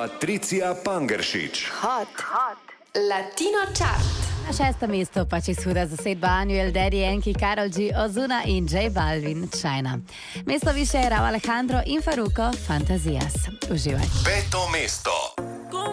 Patricia Pangeršič. Hot Latino Chart. Na 6. mestu pa čisto huda zasedba Anuel, Daddy Yankee, Karol G, Ozuna in J Balvin, China. Mesto više je Rauw Alejandro in Farruko, Fantasias. Uživaj. 5. mesto.